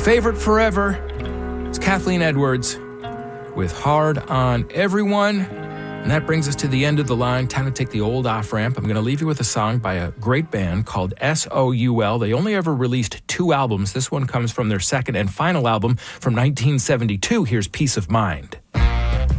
favorite forever is Kathleen Edwards with Hard on Everyone. And that brings us to the end of the line. Time to take the old off-ramp. I'm going to leave you with a song by a great band called SOUL. They only ever released 2 albums. This one comes from their second and final album from 1972. Here's Peace of Mind.